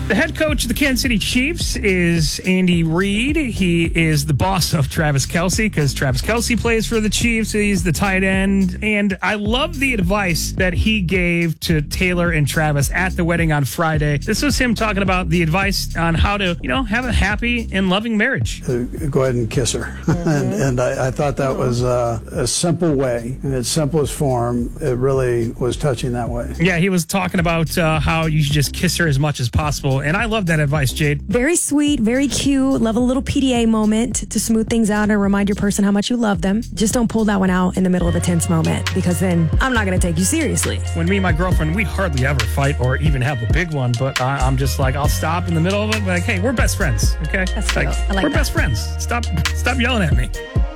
The head coach of the Kansas City Chiefs is Andy Reid. He is the boss of Travis Kelce because Travis Kelce plays for the Chiefs. He's the tight end. And I love the advice that he gave to Taylor and Travis at the wedding on Friday. This was him talking about the advice on how to, have a happy and loving marriage. Go ahead and kiss her. and I thought that was a simple way. In its simplest form, it really was touching that way. Yeah, he was talking about how you should just kiss her as much as possible. And I love that advice, Jade. Very sweet, very cute. Love a little PDA moment to smooth things out and remind your person how much you love them. Just don't pull that one out in the middle of a tense moment, because then I'm not going to take you seriously. When me and my girlfriend, we hardly ever fight or even have a big one, but I'm just like, I'll stop in the middle of it. Like, hey, we're best friends, okay? That's cute. I like we're that. best friends. Stop yelling at me.